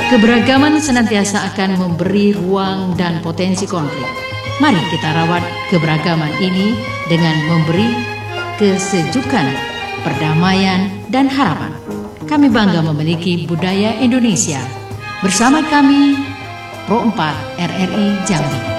Keberagaman senantiasa akan memberi ruang dan potensi konflik. Mari kita rawat keberagaman ini dengan memberi kesejukan, perdamaian, dan harapan. Kami bangga memiliki budaya Indonesia. Bersama kami, Pro 4 RRI Jambi.